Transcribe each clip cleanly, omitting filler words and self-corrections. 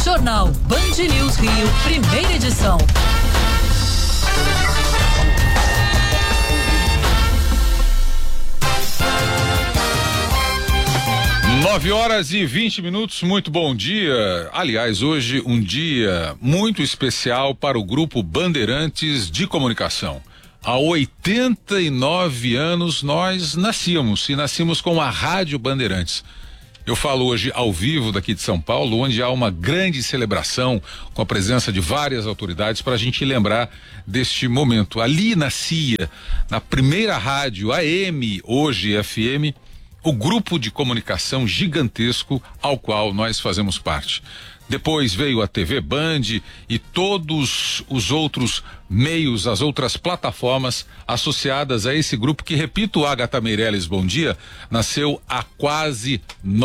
Jornal Band News Rio, primeira edição. 9h20, muito bom dia. Aliás, hoje um dia muito especial para o Grupo Bandeirantes de Comunicação. Há 89 anos nós nascemos com a Rádio Bandeirantes. Eu falo hoje ao vivo daqui de São Paulo, onde há uma grande celebração com a presença de várias autoridades para a gente lembrar deste momento. Ali nascia, na primeira rádio AM, hoje FM, o grupo de comunicação gigantesco ao qual nós fazemos parte. Depois veio a TV Band e todos os outros meios, as outras plataformas associadas a esse grupo que, repito, Agatha Meirelles, bom dia, nasceu há quase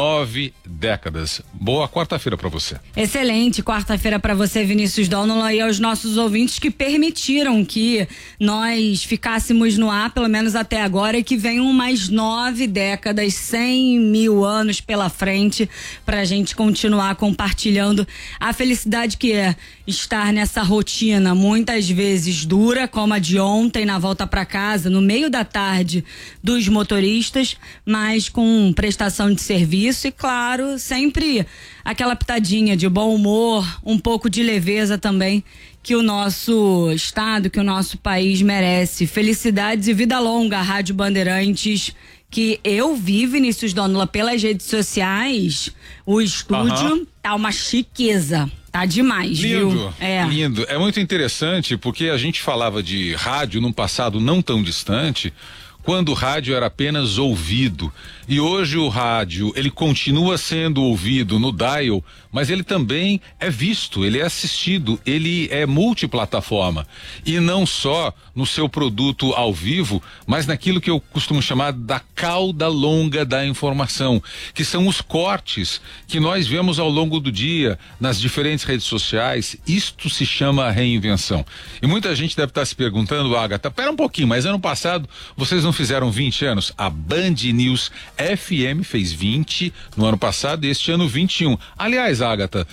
9 décadas. Boa quarta-feira para você. Excelente quarta-feira para você, Vinícius Donola, e aos nossos ouvintes que permitiram que nós ficássemos no ar, pelo menos até agora, e que venham mais 9 décadas, 100 mil anos pela frente, para a gente continuar compartilhando a felicidade que é estar nessa rotina, muitas vezes dura, como a de ontem, na volta para casa, no meio da tarde dos motoristas, mas com prestação de serviço e, claro, sempre aquela pitadinha de bom humor, um pouco de leveza também, que o nosso estado, que o nosso país merece. Felicidades e vida longa à Rádio Bandeirantes, que eu vi, Vinícius Donola, pelas redes sociais, o estúdio tá uma chiqueza. Tá demais, lindo, viu? Lindo. É muito interessante porque a gente falava de rádio num passado não tão distante, quando o rádio era apenas ouvido. E hoje o rádio, ele continua sendo ouvido no dial, mas ele também é visto, ele é assistido, ele é multiplataforma. E não só no seu produto ao vivo, mas naquilo que eu costumo chamar da cauda longa da informação, que são os cortes que nós vemos ao longo do dia nas diferentes redes sociais. Isto se chama reinvenção. E muita gente deve estar se perguntando, Agatha, pera um pouquinho, mas ano passado vocês não fizeram 20 anos? A Band News FM fez 20 no ano passado e este ano 21. Aliás, Agatha,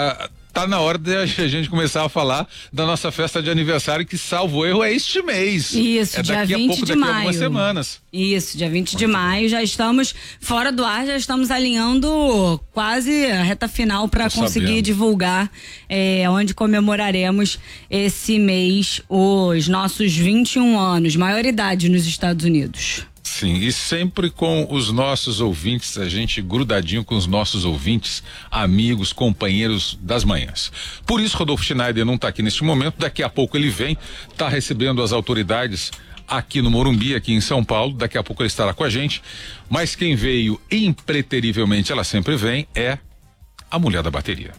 tá na hora de a gente começar a falar da nossa festa de aniversário, que, salvo erro, é este mês. Isso, dia 20 de maio. Algumas semanas. Isso, dia 20 de maio, já estamos fora do ar, já estamos alinhando quase a reta final para conseguir divulgar onde comemoraremos esse mês os nossos 21 anos, maioridade nos Estados Unidos. Sim, e sempre com os nossos ouvintes, a gente grudadinho com os nossos ouvintes, amigos, companheiros das manhãs. Por isso, Rodolfo Schneider não está aqui neste momento, daqui a pouco ele vem, está recebendo as autoridades aqui no Morumbi, aqui em São Paulo, daqui a pouco ele estará com a gente, mas quem veio impreterivelmente, ela sempre vem, é a mulher da bateria.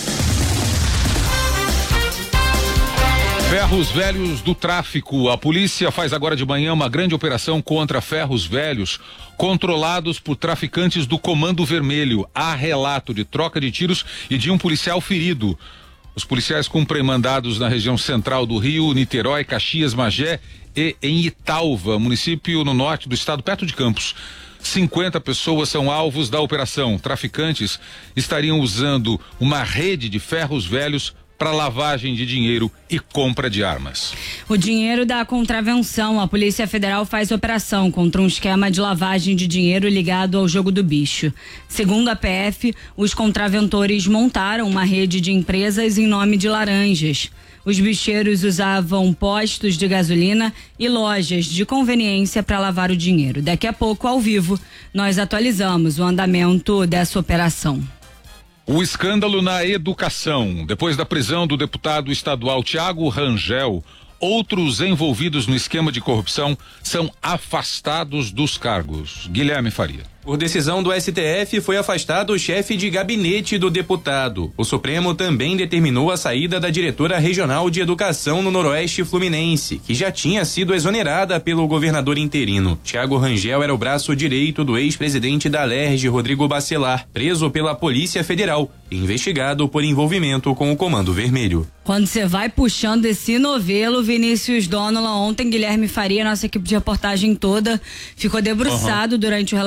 Ferros velhos do tráfico. A polícia faz agora de manhã uma grande operação contra ferros velhos controlados por traficantes do Comando Vermelho. Há relato de troca de tiros e de um policial ferido. Os policiais cumprem mandados na região central do Rio, Niterói, Caxias, Magé e em Italva, município no norte do estado, perto de Campos. 50 pessoas são alvos da operação. Traficantes estariam usando uma rede de ferros velhos para lavagem de dinheiro e compra de armas. O dinheiro da contravenção, a Polícia Federal faz operação contra um esquema de lavagem de dinheiro ligado ao jogo do bicho. Segundo a PF, os contraventores montaram uma rede de empresas em nome de laranjas. Os bicheiros usavam postos de gasolina e lojas de conveniência para lavar o dinheiro. Daqui a pouco, ao vivo, nós atualizamos o andamento dessa operação. O escândalo na educação. Depois da prisão do deputado estadual Thiago Rangel, outros envolvidos no esquema de corrupção são afastados dos cargos. Guilherme Faria. Por decisão do STF, foi afastado o chefe de gabinete do deputado. O Supremo também determinou a saída da diretora regional de educação no Noroeste Fluminense, que já tinha sido exonerada pelo governador interino. Thiago Rangel era o braço direito do ex-presidente da Alerj, Rodrigo Bacelar, preso pela Polícia Federal e investigado por envolvimento com o Comando Vermelho. Quando você vai puxando esse novelo, Vinícius Donola, ontem Guilherme Faria, nossa equipe de reportagem toda, ficou debruçado durante o relatório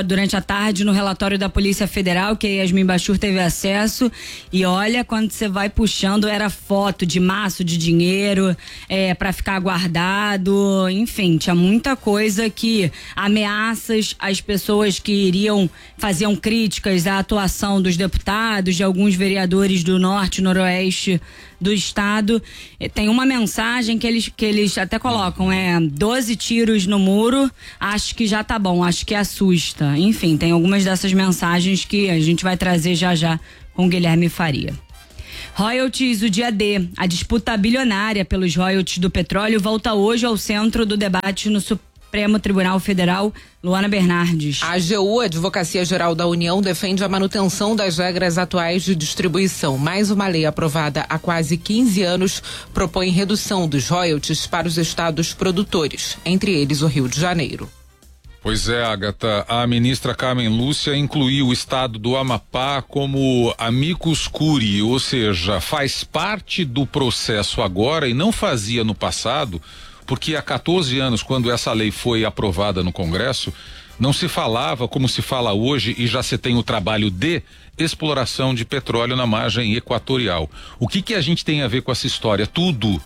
durante a tarde no relatório da Polícia Federal, que a Yasmin Bachur teve acesso, e olha, quando você vai puxando, era foto de maço de dinheiro para ficar guardado, enfim, tinha muita coisa que ameaças às pessoas que faziam críticas à atuação dos deputados, de alguns vereadores do norte e noroeste do estado. Tem uma mensagem que eles até colocam, 12 tiros no muro, acho que já tá bom, acho que assusta. Enfim, tem algumas dessas mensagens que a gente vai trazer já com o Guilherme Faria. Royalties, o dia D. A disputa bilionária pelos royalties do petróleo volta hoje ao centro do debate no Supremo Tribunal Federal. Luana Bernardes. A AGU, Advocacia Geral da União, defende a manutenção das regras atuais de distribuição. Mais uma lei aprovada há quase 15 anos propõe redução dos royalties para os estados produtores, entre eles o Rio de Janeiro. Pois é, Agatha, a ministra Carmen Lúcia incluiu o estado do Amapá como amicus curiae, ou seja, faz parte do processo agora e não fazia no passado, porque há 14 anos, quando essa lei foi aprovada no Congresso, não se falava como se fala hoje e já se tem o trabalho de exploração de petróleo na margem equatorial. O que a gente tem a ver com essa história? Tudo.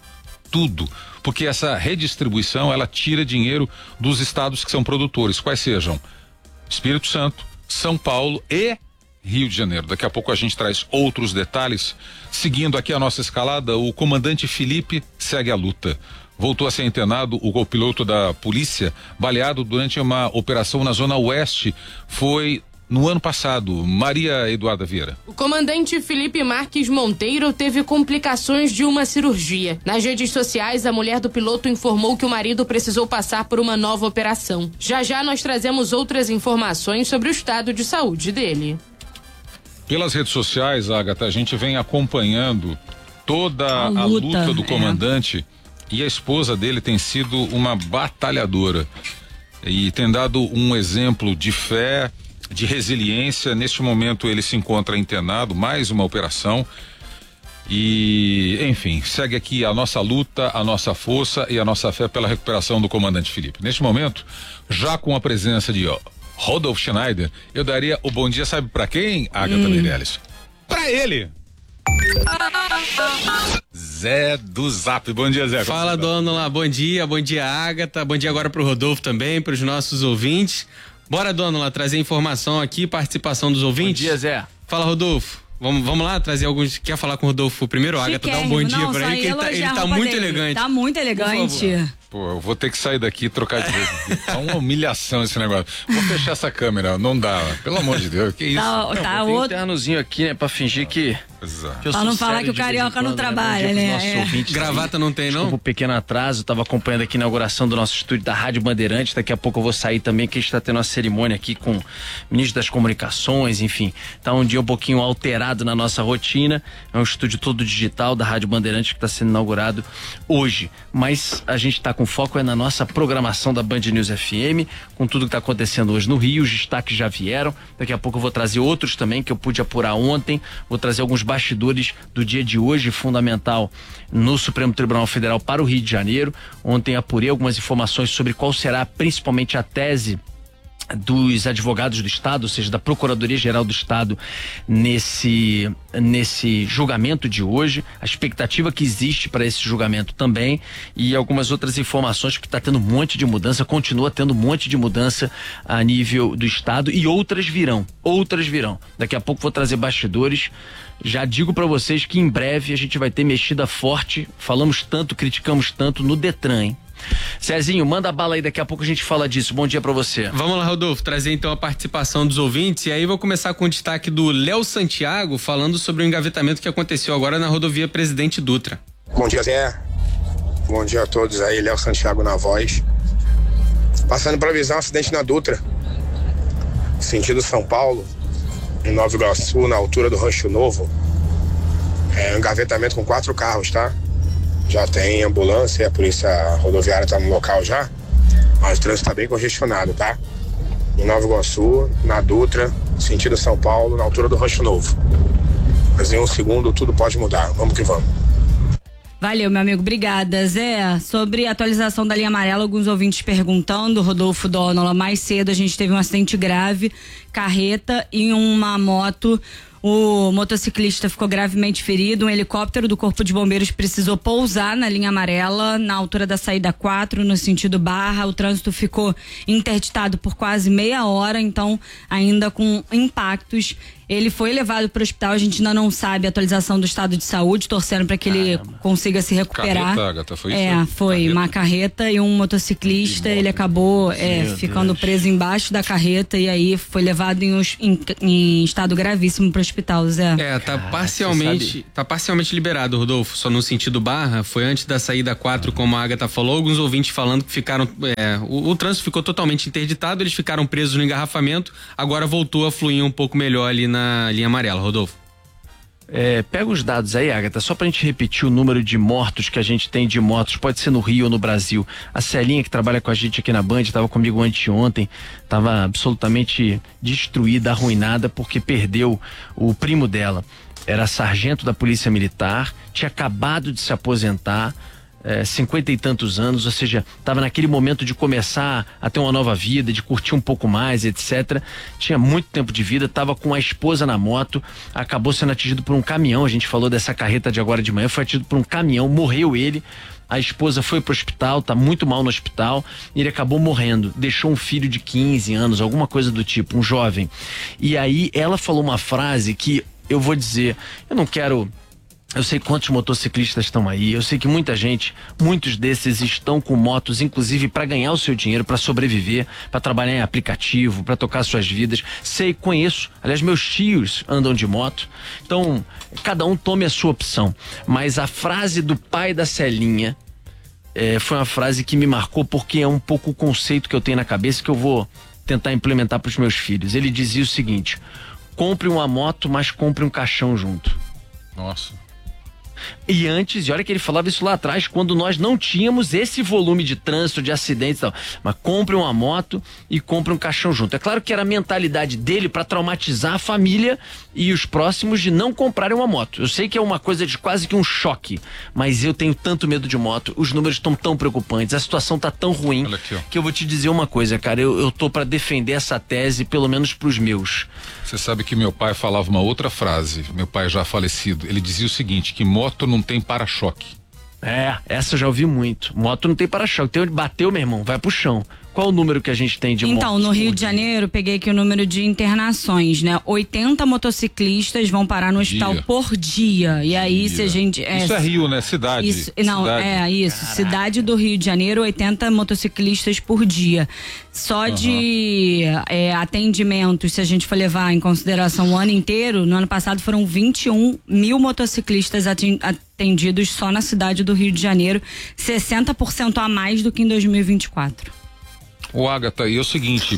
Porque essa redistribuição, ela tira dinheiro dos estados que são produtores, quais sejam Espírito Santo, São Paulo e Rio de Janeiro. Daqui a pouco a gente traz outros detalhes. Seguindo aqui a nossa escalada, o comandante Felipe segue a luta. Voltou a ser internado o copiloto da polícia, baleado durante uma operação na zona oeste. Foi no ano passado. Maria Eduarda Vieira. O comandante Felipe Marques Monteiro teve complicações de uma cirurgia. Nas redes sociais, a mulher do piloto informou que o marido precisou passar por uma nova operação. Já nós trazemos outras informações sobre o estado de saúde dele. Pelas redes sociais, Agatha, a gente vem acompanhando toda a luta do comandante. E a esposa dele tem sido uma batalhadora e tem dado um exemplo de fé, de resiliência. Neste momento ele se encontra internado, mais uma operação. E, enfim, segue aqui a nossa luta, a nossa força e a nossa fé pela recuperação do comandante Felipe. Neste momento, já com a presença de Rodolfo Schneider, eu daria o bom dia, sabe para quem, Agatha Meirelles? Para ele! Zé do Zap. Bom dia, Zé. Fala, dono lá. Bom dia, Agatha. Bom dia agora pro Rodolfo também, pros nossos ouvintes. Bora, dono lá, trazer informação aqui, participação dos ouvintes. Bom dia, Zé. Fala, Rodolfo. Vamos lá trazer alguns. Quer falar com o Rodolfo primeiro? Agatha, dá um bom dia pra ele, que ele tá muito elegante. Tá muito elegante. Pô, eu vou ter que sair daqui e trocar de vez. Tá uma humilhação esse negócio. Vou fechar essa câmera, não dá. Pelo amor de Deus, que isso? Tem um ternozinho aqui, né, pra fingir que pra não falar que o carioca não trabalha, né? Gravata não tem, não? Desculpa o pequeno atraso, tava acompanhando aqui a inauguração do nosso estúdio da Rádio Bandeirantes. Daqui a pouco eu vou sair também, que a gente tá tendo uma cerimônia aqui com o ministro das Comunicações, enfim. Tá um dia um pouquinho alterado na nossa rotina. É um estúdio todo digital da Rádio Bandeirantes que tá sendo inaugurado hoje. Mas a gente tá com foco na nossa programação da Band News FM, com tudo que tá acontecendo hoje no Rio. Os destaques já vieram. Daqui a pouco eu vou trazer outros também que eu pude apurar ontem. Vou trazer alguns bastidores do dia de hoje, fundamental no Supremo Tribunal Federal para o Rio de Janeiro. Ontem apurei algumas informações sobre qual será principalmente a tese dos advogados do Estado, ou seja, da Procuradoria-Geral do Estado nesse julgamento de hoje, a expectativa que existe para esse julgamento também e algumas outras informações, porque está tendo um monte de mudança, continua tendo um monte de mudança a nível do Estado e outras virão. Daqui a pouco vou trazer bastidores. Já digo para vocês que em breve a gente vai ter mexida forte, falamos tanto, criticamos tanto no Detran, hein? Cezinho, manda a bala aí, daqui a pouco a gente fala disso. Bom dia pra você. Vamos lá, Rodolfo, trazer então a participação dos ouvintes e aí vou começar com o destaque do Léo Santiago falando sobre o engavetamento que aconteceu agora na rodovia Presidente Dutra. Bom dia, Zé. Bom dia a todos aí, Léo Santiago na voz. Passando pra avisar um acidente na Dutra, sentido São Paulo, em Nova Iguaçu, na altura do Rancho Novo. É um engavetamento com 4 carros, tá? Já tem ambulância, a polícia rodoviária tá no local já, mas o trânsito tá bem congestionado, tá? Em Nova Iguaçu, na Dutra, sentido São Paulo, na altura do Rancho Novo. Mas em um segundo tudo pode mudar, vamos que vamos. Valeu, meu amigo. Obrigada, Zé. Sobre a atualização da linha amarela, alguns ouvintes perguntando, Rodolfo Dónola, mais cedo a gente teve um acidente grave, carreta e uma moto. O motociclista ficou gravemente ferido. Um helicóptero do Corpo de Bombeiros precisou pousar na linha amarela, na altura da saída 4, no sentido Barra. O trânsito ficou interditado por quase meia hora, então ainda com impactos. Ele foi levado para o hospital, a gente ainda não sabe a atualização do estado de saúde, torcendo para que ele consiga se recuperar. Carreta, Agatha, foi isso? Foi carreta. Uma carreta e um motociclista, ele acabou ficando preso embaixo da carreta e aí foi levado em estado gravíssimo para o hospital, Zé. Tá parcialmente liberado, Rodolfo, só no sentido Barra, foi antes da saída 4, como a Agatha falou, alguns ouvintes falando que ficaram, o trânsito ficou totalmente interditado, eles ficaram presos no engarrafamento, agora voltou a fluir um pouco melhor ali na linha amarela, Rodolfo. Pega os dados aí, Agatha, só pra gente repetir o número de mortos que a gente tem de motos, pode ser no Rio ou no Brasil. A Celinha, que trabalha com a gente aqui na Band, estava comigo anteontem, estava absolutamente destruída, arruinada, porque perdeu o primo dela. Era sargento da Polícia Militar, tinha acabado de se aposentar, 50 e tantos anos, ou seja, estava naquele momento de começar a ter uma nova vida, de curtir um pouco mais, etc. Tinha muito tempo de vida, estava com a esposa na moto, acabou sendo atingido por um caminhão. A gente falou dessa carreta de agora de manhã, foi atingido por um caminhão, morreu ele. A esposa foi pro hospital, tá muito mal no hospital, e ele acabou morrendo. Deixou um filho de 15 anos, alguma coisa do tipo, um jovem. E aí ela falou uma frase que eu vou dizer, eu sei quantos motociclistas estão aí, eu sei que muitos desses estão com motos, inclusive para ganhar o seu dinheiro, para sobreviver, para trabalhar em aplicativo, para tocar suas vidas. Conheço, aliás, meus tios andam de moto, então cada um tome a sua opção. Mas a frase do pai da Celinha foi uma frase que me marcou, porque é um pouco o conceito que eu tenho na cabeça que eu vou tentar implementar para os meus filhos. Ele dizia o seguinte: compre uma moto, mas compre um caixão junto. Nossa. E olha que ele falava isso lá atrás, quando nós não tínhamos esse volume de trânsito, de acidentes e tal. Mas compre uma moto e compre um caixão junto. É claro que era a mentalidade dele para traumatizar a família e os próximos de não comprarem uma moto. Eu sei que é uma coisa de quase que um choque, mas eu tenho tanto medo de moto, os números estão tão preocupantes, a situação tá tão ruim, que eu vou te dizer uma coisa, cara, eu tô para defender essa tese, pelo menos pros meus. Você sabe que meu pai falava uma outra frase, meu pai já falecido, ele dizia o seguinte, que moto não tem para-choque. Essa eu já ouvi muito. Moto não tem para-choque. Bateu, meu irmão, vai pro chão. Qual o número que a gente tem de motos? Então, no Rio de Janeiro, peguei aqui o número de internações, né? 80 motociclistas vão parar no hospital por dia. E aí, se a gente... Isso é Rio, né? Cidade. Isso. Caraca. Cidade do Rio de Janeiro, 80 motociclistas por dia. Só de atendimentos, se a gente for levar em consideração o ano inteiro, no ano passado foram 21 mil motociclistas atendidos só na cidade do Rio de Janeiro, 60% a mais do que em 2024. O Agatha, e é o seguinte,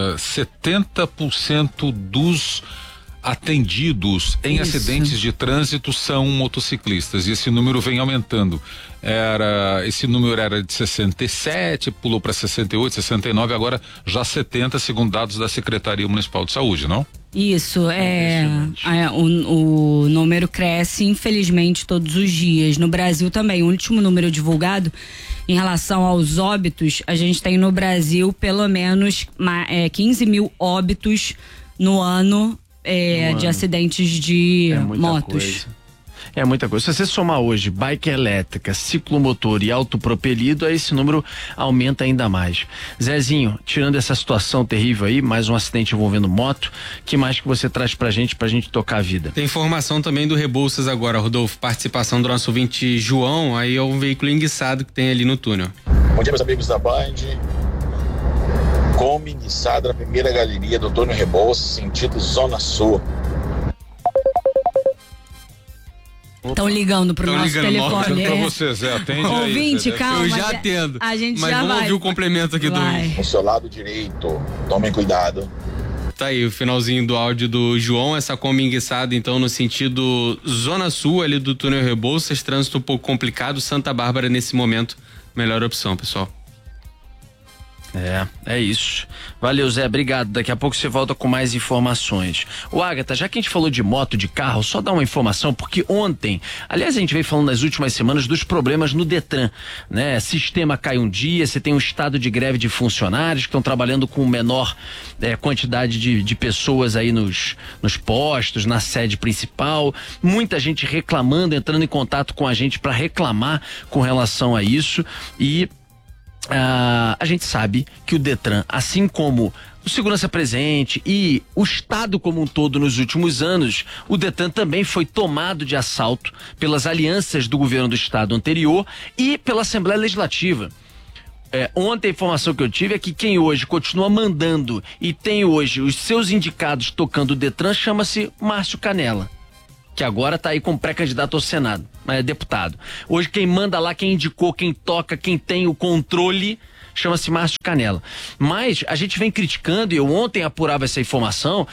70% dos atendidos em acidentes de trânsito são motociclistas, e esse número vem aumentando. Esse número era de 67, pulou para 68, 69, agora já 70, segundo dados da Secretaria Municipal de Saúde, não? Isso, o número cresce, infelizmente, todos os dias. No Brasil também, o último número divulgado em relação aos óbitos, a gente tem no Brasil pelo menos 15 mil óbitos no ano de acidentes de motos. É muita coisa. Se você somar hoje bike elétrica, ciclomotor e autopropelido, aí esse número aumenta ainda mais. Zezinho, tirando essa situação terrível aí, mais um acidente envolvendo moto, que mais que você traz pra gente tocar a vida? Tem informação também do Rebouças agora, Rodolfo, participação do nosso ouvinte João, aí é um veículo enguiçado que tem ali no túnel. Bom dia, meus amigos da Band. Kombi enguiçada na primeira galeria do Antônio Rebouças, sentido Zona Sul. Estão ligando pro nosso telefone. Pra você, Zé, atende ouvinte, aí, calma. Eu já atendo. A gente mas já vamos vai. ouvir o complemento aqui do No seu lado direito, tomem cuidado. Tá aí o finalzinho do áudio do João, essa Kombi enguiçada então no sentido Zona Sul ali do túnel Rebouças, trânsito um pouco complicado, Santa Bárbara nesse momento, melhor opção, pessoal. É isso. Valeu, Zé, obrigado. Daqui a pouco você volta com mais informações. Ô, Agatha, já que a gente falou de moto, de carro, só dar uma informação, porque ontem, aliás, a gente veio falando nas últimas semanas dos problemas no Detran, né? Sistema cai um dia, você tem um estado de greve de funcionários que estão trabalhando com menor quantidade de pessoas aí nos postos, na sede principal, muita gente reclamando, entrando em contato com a gente para reclamar com relação a isso, e a gente sabe que o Detran, assim como o Segurança Presente e o Estado como um todo nos últimos anos, o Detran também foi tomado de assalto pelas alianças do governo do Estado anterior e pela Assembleia Legislativa. Ontem a informação que eu tive é que quem hoje continua mandando e tem hoje os seus indicados tocando o Detran chama-se Márcio Canela, que agora está aí como pré-candidato ao Senado, mas é deputado. Hoje quem manda lá, quem indicou, quem toca, quem tem o controle, chama-se Márcio Canela. Mas a gente vem criticando, e eu ontem apurava essa informação,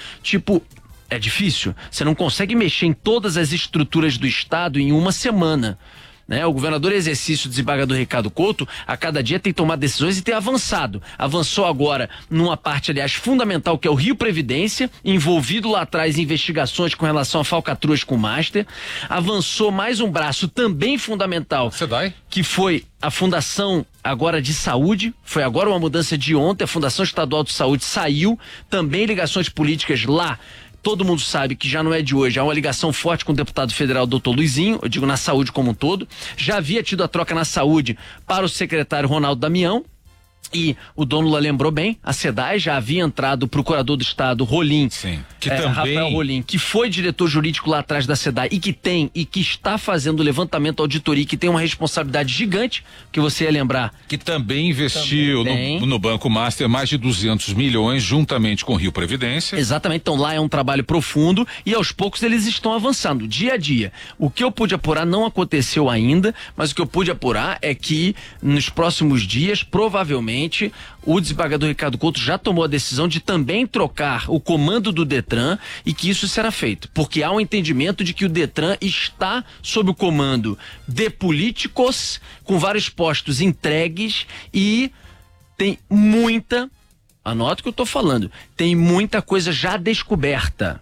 é difícil, você não consegue mexer em todas as estruturas do Estado em uma semana. Né? O governador em exercício, o desembargador Ricardo Couto, a cada dia tem tomado decisões e tem avançado. Avançou agora numa parte, aliás, fundamental, que é o Rio Previdência, envolvido lá atrás em investigações com relação a falcatruas com Master. Avançou mais um braço também fundamental, que foi a Fundação agora de Saúde. Foi agora uma mudança de ontem, a Fundação Estadual de Saúde saiu, também ligações políticas lá. Todo mundo sabe que já não é de hoje, há uma ligação forte com o deputado federal Dr. Luizinho, eu digo na saúde como um todo. Já havia tido a troca na saúde para o secretário Ronaldo Damião, e o Dom Lula lembrou bem, a SEDAI já havia entrado o procurador do Estado, Rolim, Rafael Rolim, que foi diretor jurídico lá atrás da SEDAI e que está fazendo o levantamento, auditoria, que tem uma responsabilidade gigante, que você ia lembrar. Que também investiu no Banco Master mais de 200 milhões, juntamente com o Rio Previdência. Exatamente, então lá é um trabalho profundo e aos poucos eles estão avançando, dia a dia. O que eu pude apurar não aconteceu ainda, mas o que eu pude apurar é que nos próximos dias, provavelmente, o desembargador Ricardo Couto já tomou a decisão de também trocar o comando do Detran e que isso será feito, porque há um entendimento de que o Detran está sob o comando de políticos com vários postos entregues e tem muita, anota o que eu estou falando, tem muita coisa já descoberta.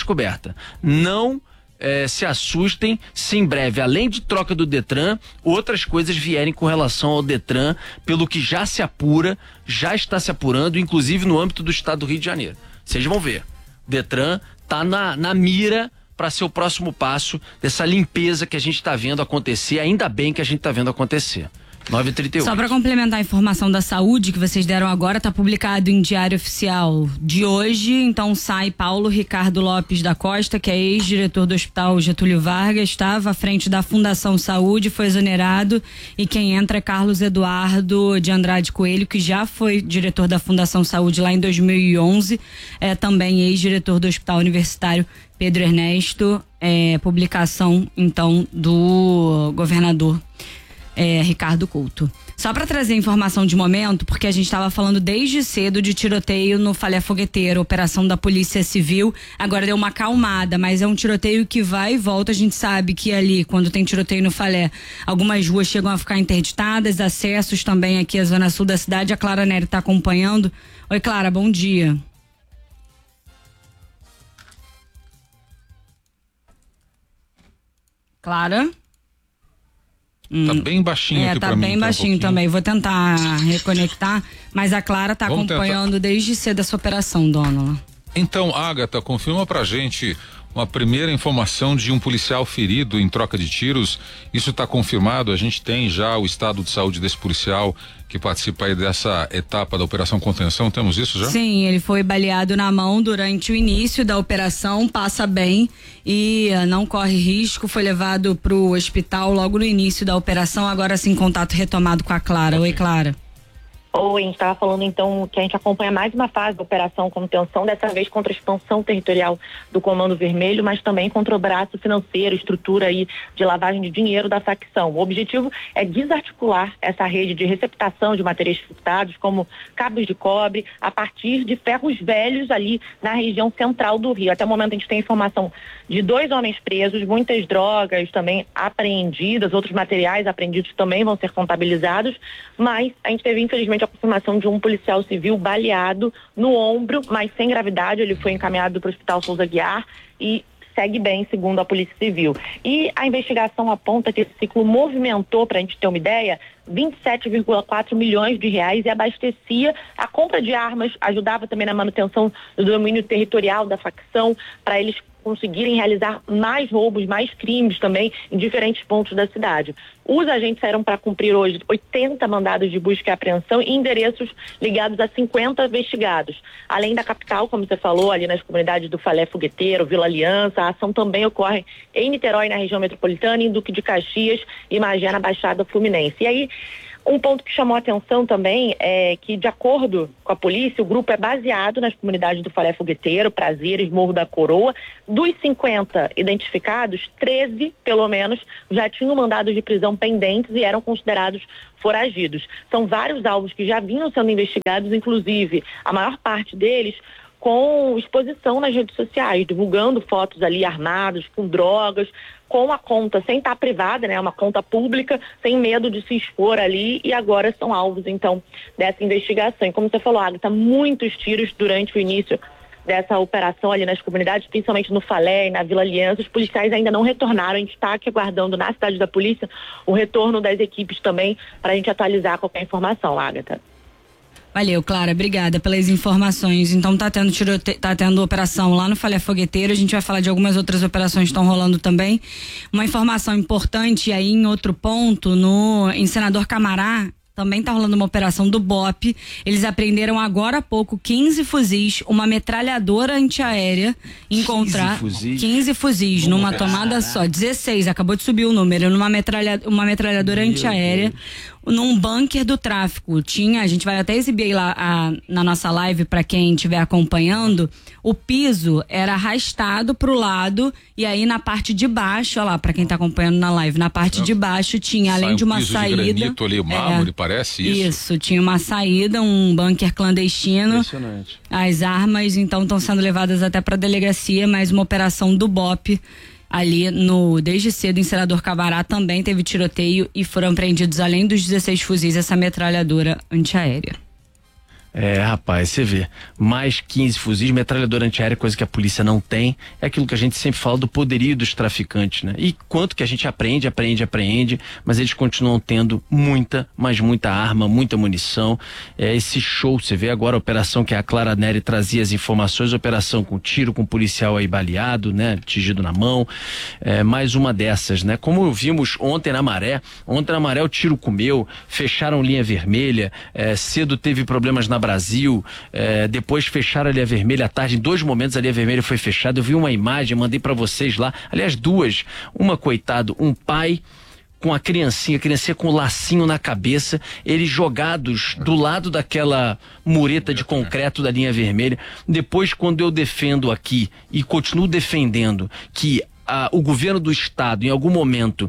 Não se assustem se em breve, além de troca do Detran, outras coisas vierem com relação ao Detran, pelo que já se apura, já está se apurando, inclusive no âmbito do Estado do Rio de Janeiro. Vocês vão ver, Detran está na mira para ser o próximo passo dessa limpeza que a gente está vendo acontecer, ainda bem que a gente está vendo acontecer. 9h38. Só para complementar a informação da saúde que vocês deram agora, está publicado em Diário Oficial de hoje. Então sai Paulo Ricardo Lopes da Costa, que é ex-diretor do Hospital Getúlio Vargas, estava à frente da Fundação Saúde, foi exonerado, e quem entra é Carlos Eduardo de Andrade Coelho, que já foi diretor da Fundação Saúde lá em 2011, é também ex-diretor do Hospital Universitário Pedro Ernesto, publicação então do governador Ricardo Couto. Só para trazer informação de momento, porque a gente estava falando desde cedo de tiroteio no Falé Fogueteiro, operação da Polícia Civil. Agora deu uma acalmada, mas é um tiroteio que vai e volta. A gente sabe que ali, quando tem tiroteio no Falé, algumas ruas chegam a ficar interditadas, acessos também aqui à zona sul da cidade. A Clara Nery está acompanhando. Oi, Clara, bom dia. Clara? Tá bem baixinho aqui pra mim. Tá bem baixinho também. Vou tentar reconectar, mas a Clara tá acompanhando desde cedo essa operação, dona. Então, Agatha, confirma pra gente uma primeira informação de um policial ferido em troca de tiros. Isso tá confirmado? A gente tem já o estado de saúde desse policial que participa aí dessa etapa da Operação Contenção, temos isso já? Sim, ele foi baleado na mão durante o início da operação, passa bem e não corre risco, foi levado pro hospital logo no início da operação, agora sim contato retomado com a Clara. Oi, Clara. Oi, a gente estava falando então que a gente acompanha mais uma fase da Operação Contenção, dessa vez contra a expansão territorial do Comando Vermelho, mas também contra o braço financeiro, estrutura aí de lavagem de dinheiro da facção. O objetivo é desarticular essa rede de receptação de materiais furtados, como cabos de cobre, a partir de ferros velhos ali na região central do Rio. Até o momento a gente tem informação de 2 homens presos, muitas drogas também apreendidas, outros materiais apreendidos também vão ser contabilizados, mas a gente teve infelizmente a confirmação de um policial civil baleado no ombro, mas sem gravidade. Ele foi encaminhado para o Hospital Souza Aguiar e segue bem, segundo a Polícia Civil. E a investigação aponta que esse ciclo movimentou, para a gente ter uma ideia, 27,4 milhões de reais e abastecia a compra de armas, ajudava também na manutenção do domínio territorial da facção, para eles conseguirem realizar mais roubos, mais crimes também em diferentes pontos da cidade. Os agentes saíram para cumprir hoje 80 mandados de busca e apreensão em endereços ligados a 50 investigados. Além da capital, como você falou, ali nas comunidades do Falé Fogueteiro, Vila Aliança, a ação também ocorre em Niterói, na região metropolitana, em Duque de Caxias e Magé, na Baixada Fluminense. E aí, um ponto que chamou a atenção também é que, de acordo com a polícia, o grupo é baseado nas comunidades do Falé Fogueteiro, Prazeres, Morro da Coroa. Dos 50 identificados, 13, pelo menos, já tinham mandados de prisão pendentes e eram considerados foragidos. São vários alvos que já vinham sendo investigados, inclusive a maior parte deles com exposição nas redes sociais, divulgando fotos ali armados, com drogas, com a conta sem estar privada, né, uma conta pública, sem medo de se expor ali, e agora são alvos, então, dessa investigação. E como você falou, Agatha, muitos tiros durante o início dessa operação ali nas comunidades, principalmente no Falé e na Vila Aliança. Os policiais ainda não retornaram, a gente está aqui aguardando na cidade da polícia o retorno das equipes também, para a gente atualizar qualquer informação, Agatha. Valeu, Clara, obrigada pelas informações. Então tá tendo operação lá no Falé Fogueteiro, a gente vai falar de algumas outras operações que estão rolando também. Uma informação importante aí em outro ponto, em Senador Camará, também tá rolando uma operação do BOP. Eles apreenderam agora há pouco 15 fuzis, uma metralhadora antiaérea, 15 fuzis numa tomada só, 16, acabou de subir o número, uma metralhadora antiaérea, num bunker do tráfico. A gente vai até exibir aí lá na nossa live para quem estiver acompanhando. O piso era arrastado pro lado e aí na parte de baixo, olha lá, para quem tá acompanhando na live, na parte de baixo tinha, além de uma piso saída. De granito ali, mármore, parece isso. Isso, tinha uma saída, um bunker clandestino. Impressionante. As armas então estão sendo levadas até para delegacia, mas uma operação do BOP ali desde cedo em Senador Camará também teve tiroteio e foram apreendidos, além dos 16 fuzis, essa metralhadora antiaérea. Rapaz, você vê, mais 15 fuzis, metralhadora antiaérea, coisa que a polícia não tem. É aquilo que a gente sempre fala do poderio dos traficantes, né? E quanto que a gente apreende, mas eles continuam tendo muita arma, muita munição. Esse show, você vê agora a operação que a Clara Neri trazia as informações, operação com tiro, com policial aí baleado, né? Atingido na mão, mais uma dessas, né? Como vimos ontem na Maré o tiro comeu, fecharam linha vermelha, cedo teve problemas na Brasil, depois fecharam a linha vermelha à tarde, em 2 momentos a linha vermelha foi fechada. Eu vi uma imagem, mandei pra vocês lá, aliás 2, uma, coitado, um pai com a criancinha com o lacinho na cabeça, eles jogados do lado daquela mureta de concreto da linha vermelha. Depois, quando eu defendo aqui e continuo defendendo que o governo do estado em algum momento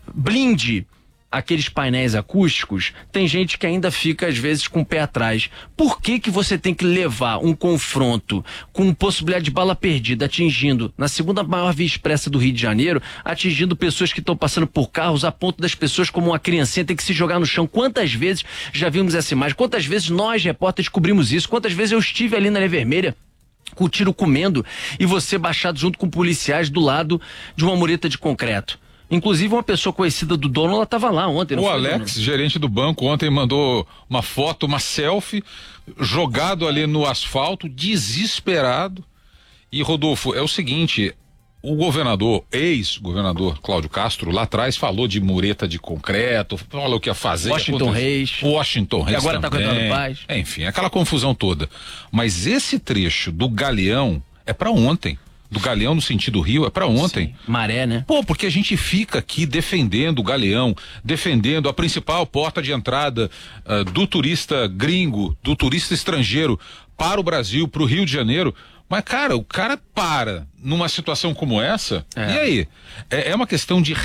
blinde aqueles painéis acústicos, tem gente que ainda fica às vezes com o pé atrás. Por que que você tem que levar um confronto com possibilidade de bala perdida, atingindo na segunda maior via expressa do Rio de Janeiro, atingindo pessoas que estão passando por carros, a ponto das pessoas como uma criancinha ter que se jogar no chão? Quantas vezes já vimos essa imagem? Quantas vezes nós, repórteres, cobrimos isso? Quantas vezes eu estive ali na linha vermelha com o tiro comendo e você baixado junto com policiais do lado de uma mureta de concreto? Inclusive uma pessoa conhecida do dono, ela estava lá ontem. O Alex, gerente do banco, ontem mandou uma foto, uma selfie, jogado ali no asfalto, desesperado. E Rodolfo, é o seguinte, o governador, ex-governador Cláudio Castro, lá atrás falou de mureta de concreto, falou que ia fazer. Washington Reis. E agora tá com Eduardo Paz. Enfim, aquela confusão toda. Mas esse trecho do Galeão é para ontem. Do Galeão no sentido Rio é pra ontem. Sim, Maré, né? Porque a gente fica aqui defendendo o Galeão, defendendo a principal porta de entrada do turista gringo, do turista estrangeiro para o Brasil, pro Rio de Janeiro. Mas, cara, o cara para numa situação como essa, e aí? É uma questão de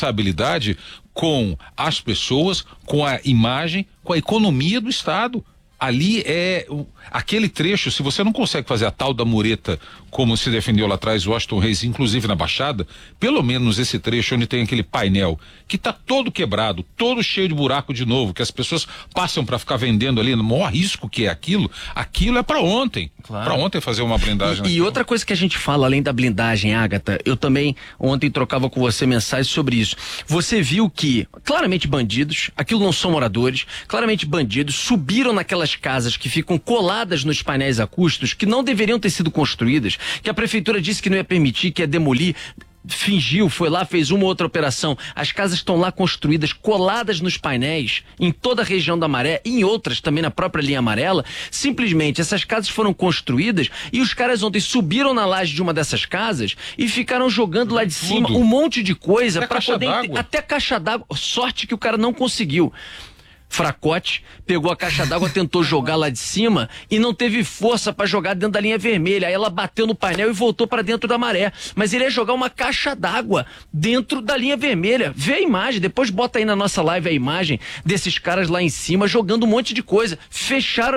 responsabilidade com as pessoas, com a imagem, com a economia do Estado. Ali aquele trecho, se você não consegue fazer a tal da mureta como se defendeu lá atrás o Washington Reis, inclusive na Baixada, pelo menos esse trecho onde tem aquele painel que tá todo quebrado, todo cheio de buraco de novo, que as pessoas passam para ficar vendendo ali, no maior risco que é aquilo é para ontem. Claro. Para ontem fazer uma blindagem. E outra coisa que a gente fala além da blindagem, Agatha, eu também ontem trocava com você mensagens sobre isso. Você viu que claramente bandidos, aquilo não são moradores, claramente bandidos subiram naquelas casas que ficam coladas nos painéis acústicos, que não deveriam ter sido construídas, que a prefeitura disse que não ia permitir, que ia demolir, fingiu, foi lá, fez uma ou outra operação. As casas estão lá construídas, coladas nos painéis, em toda a região da Maré, e em outras também na própria linha amarela. Simplesmente essas casas foram construídas e os caras ontem subiram na laje de uma dessas casas e ficaram jogando lá de cima um monte de coisa para poder até caixa d'água. Sorte que o cara não conseguiu. Fracote, pegou a caixa d'água, tentou jogar lá de cima e não teve força para jogar dentro da linha vermelha. Aí ela bateu no painel e voltou para dentro da Maré. Mas ele ia jogar uma caixa d'água dentro da linha vermelha. Vê a imagem, depois bota aí na nossa live a imagem desses caras lá em cima jogando um monte de coisa. Fecharam